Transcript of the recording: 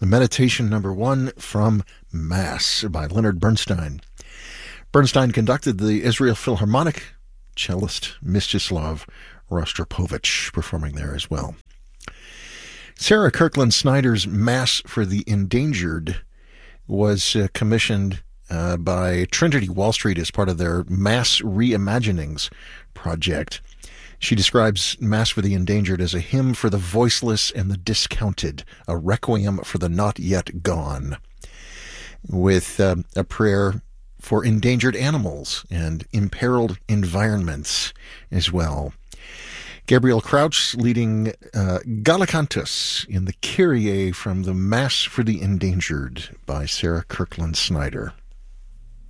the meditation number 1 from Mass by Leonard Bernstein. Bernstein conducted the Israel Philharmonic, cellist Mstislav Rostropovich performing there as well. Sarah Kirkland Snyder's Mass for the Endangered was commissioned by Trinity Wall Street as part of their Mass Reimaginings project. She describes Mass for the Endangered as a hymn for the voiceless and the discounted, a requiem for the not yet gone, with a prayer for endangered animals and imperiled environments as well. Gabriel Crouch leading Gallicantus in the Kyrie from the Mass for the Endangered by Sarah Kirkland Snyder.